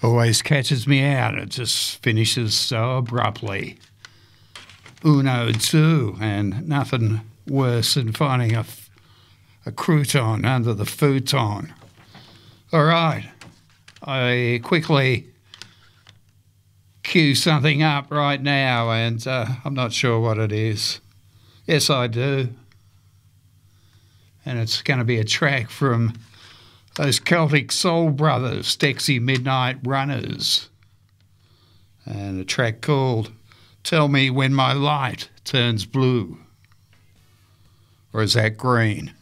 Always catches me out. It just finishes so abruptly. Uno, two, and nothing worse than finding a crouton under the futon. All right, I quickly cue something up right now, and I'm not sure what it is. Yes, I do. And it's going to be a track from those Celtic Soul Brothers, Dexy Midnight Runners, and a track called Tell Me When My Light Turns Blue. Or is that green?